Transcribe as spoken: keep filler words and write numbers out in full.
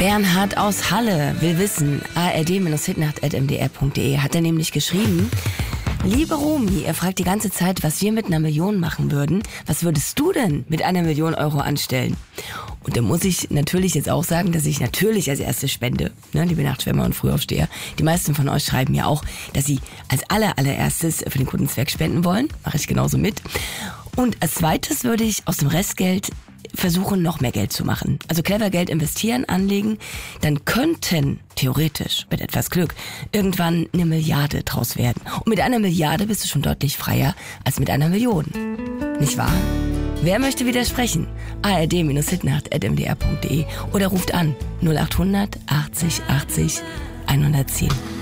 Bernhard aus Halle will wissen, a r d Hitnacht at m d r punkt d e hat er nämlich geschrieben: Liebe Romy, er fragt die ganze Zeit, was wir mit einer Million machen würden. Was würdest du denn mit einer Million Euro anstellen? Und da muss ich natürlich jetzt auch sagen, dass ich natürlich als erstes spende. Ne, liebe Nachtschwärmer und Frühaufsteher. Die meisten von euch schreiben ja auch, dass sie als aller, allererstes für den guten Zweck spenden wollen. Mache ich genauso mit. Und als zweites würde ich aus dem Restgeld versuchen, noch mehr Geld zu machen. Also clever Geld investieren, anlegen. Dann könnten, theoretisch, mit etwas Glück, irgendwann eine Milliarde draus werden. Und mit einer Milliarde bist du schon deutlich freier als mit einer Million. Nicht wahr? Wer möchte widersprechen? a r d Hitnacht at m d r punkt d e oder ruft an null acht hundert achtzig achtzig hundertzehn.